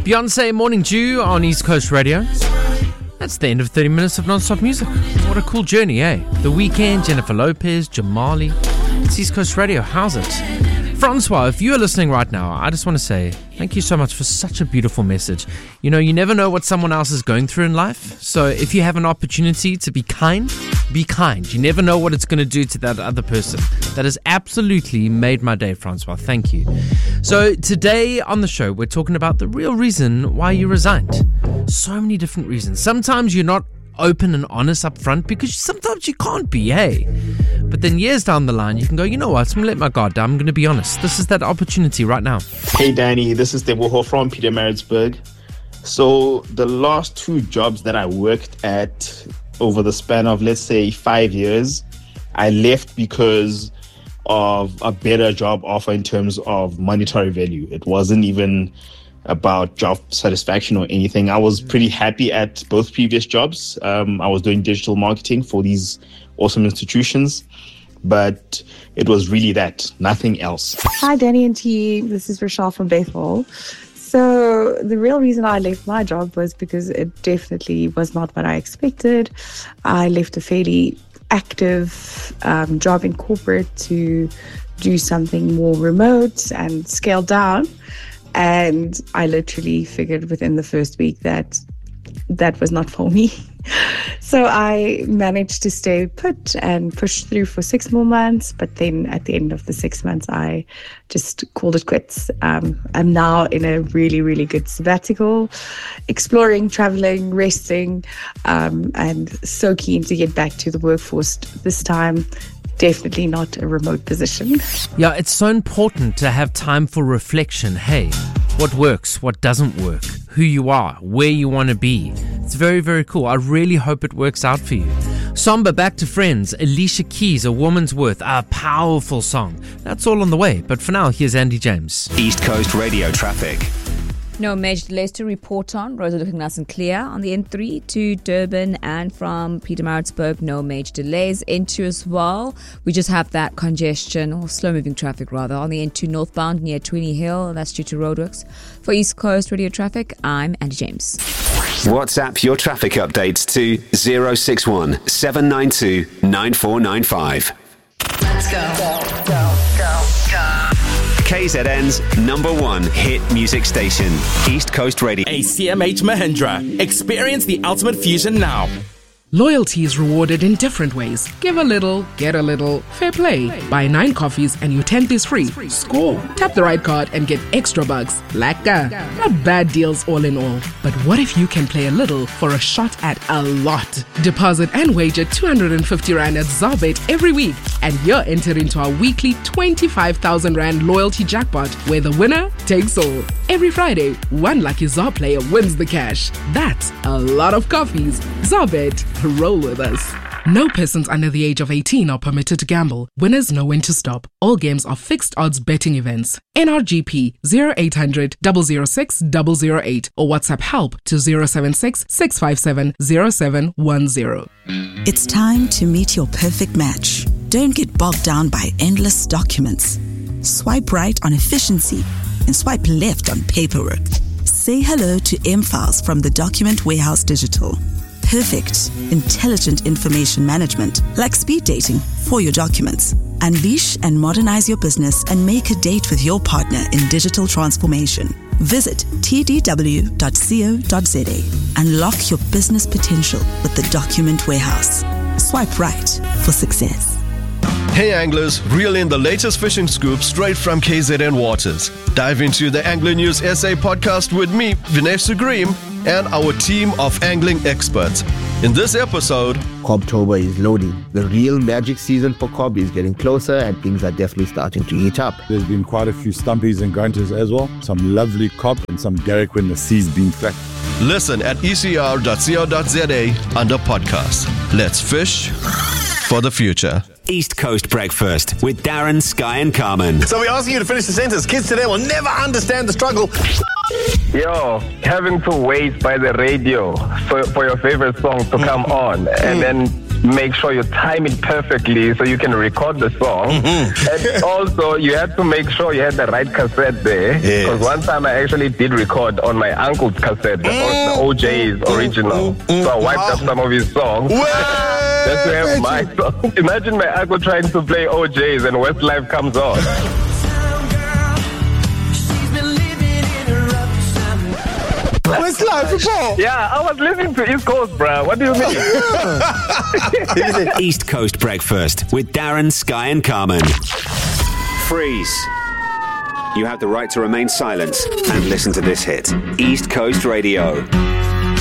Beyonce, Morning Dew on East Coast Radio. That's the end of 30 minutes of non-stop music. What a cool journey, eh? The Weeknd, Jennifer Lopez, Jamali. It's East Coast Radio. How's it? Francois, if you are listening right now, I just want to say thank you so much for such a beautiful message. You know, you never know what someone else is going through in life. So if you have an opportunity to be kind, be kind. You never know what it's going to do to that other person. That has absolutely made my day, Francois. Thank you. So today on the show, we're talking about the real reason why you resigned. So many different reasons. Sometimes you're not open and honest up front because sometimes you can't be, hey? But then years down the line, you can go, you know what, I'm going to let my guard down. I'm going to be honest. This is that opportunity right now. Hey, Danny, this is Teboho from Pietermaritzburg. So the last 2 jobs that I worked at over the span of, let's say, 5 years, I left because of a better job offer in terms of monetary value. It wasn't even about job satisfaction or anything. I was pretty happy at both previous jobs. I was doing digital marketing for these awesome institutions, but it was really that, nothing else. Hi, Danny and T. This is Rochelle from Bethel. So the real reason I left my job was because it definitely was not what I expected. I left a fairly active job in corporate to do something more remote and scale down. And I literally figured within the first week that that was not for me. So I managed to stay put and push through for 6 more months. But then at the end of the 6 months, I just called it quits. I'm now in a really, really good sabbatical, exploring, traveling, resting, and so keen to get back to the workforce this time. Definitely not a remote position. Yeah, it's so important to have time for reflection. Hey, what works, what doesn't work, who you are, where you want to be. It's very, very cool. I really hope it works out for you. Samba, Back to Friends, Alicia Keys, A Woman's Worth, a powerful song. That's all on the way. But for now, here's Andy James. East Coast Radio traffic. No major delays to report on. Roads are looking nice and clear on the N3 to Durban, and from Pietermaritzburg, no major delays. N2 as well. We just have that congestion, or slow-moving traffic rather, on the N2 northbound near Twinney Hill. That's due to roadworks. For East Coast Radio Traffic, I'm Andy James. WhatsApp your traffic updates to 061 792 9495. Let's go. KZN's #1 hit music station, East Coast Radio. A CMH Mahindra. Experience the ultimate fusion now. Loyalty is rewarded in different ways. Give a little, get a little. Fair play. Buy 9 coffees and your 10th is free. Score. Tap the right card and get extra bucks. Laka. Not bad deals all in all. But what if you can play a little for a shot at a lot? Deposit and wager 250 Rand at Zarbet every week, and you're entered into our weekly 25,000 Rand loyalty jackpot, where the winner takes all. Every Friday, one lucky Zar player wins the cash. That's a lot of coffees. Zarbet. Roll with us. No persons under the age of 18 are permitted to gamble. Winners know when to stop. All games are fixed odds betting events. NRGP 0800 006 008 or WhatsApp help to 076 657 0710. It's time to meet your perfect match. Don't get bogged down by endless documents. Swipe right on efficiency and swipe left on paperwork. Say hello to M-Files from the Document Warehouse Digital. Perfect, intelligent information management, like speed dating for your documents. Unleash and modernize your business and make a date with your partner in digital transformation. Visit tdw.co.za. Unlock your business potential with the Document Warehouse. Swipe right for success. Hey anglers, reel in the latest fishing scoop straight from KZN Waters. Dive into the Angler News SA podcast with me, Vinesh Sugrim, and our team of angling experts. In this episode, Cobtober is loading. The real magic season for Cobb is getting closer and things are definitely starting to heat up. There's been quite a few stumpies and grunters as well. Some lovely Cobb and some derrick when the sea's been flat. Listen at ecr.co.za under podcast. Let's fish for the future. East Coast Breakfast with Darren, Sky and Carmen. So we're asking you to finish the sentence. Kids today will never understand the struggle. Yo, having to wait by the radio for your favorite song to come on, and then make sure you time it perfectly so you can record the song. And also, you had to make sure you had the right cassette there. Because one time I actually did record on my uncle's cassette, the OJ's original. So I wiped up some of his songs. Just to have my song. Imagine my uncle trying to play OJ's and Westlife comes on. Westlife, report. Yeah, I was listening to East Coast, bro. What do you mean? East Coast Breakfast with Darren, Sky and Carmen. Freeze. You have the right to remain silent and listen to this hit. East Coast Radio.